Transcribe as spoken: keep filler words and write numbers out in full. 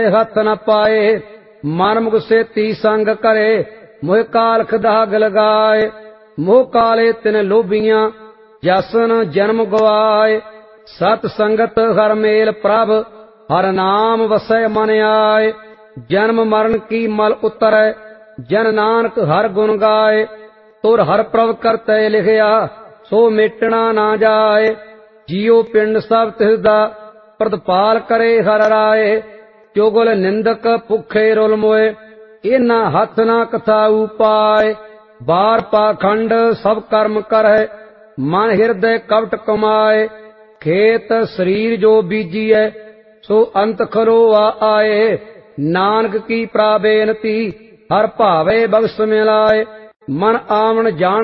हथ न पाए। मन मुगसेती संग करे, मोह कालख दाग लगाए। मोह काले तिन लोभियां, जसन जन्म गवाए। सत संगत हर मेल प्रभ, हर नाम वसै मन आए। जन्म मरण की मल उतरै, जन नानक हर गुण गाए। तुर हर प्रभ करतै लिखिया, सो मेटना ना जाए। जियो पिंड सब तिसदा, प्रतपाल करे हर राए। चुगल निंदक भुखे रुल मोए, इना हथ ना कथाऊ पाए। बार पाखंड सब कर्म करੈ, मन हिरदय कपट कमाए। खेत शरीर जो बीजिए, सो अंत खलोआ आए। नानक की प्राबेनती, हर भावे बख्श मिलाए। मन आमन जान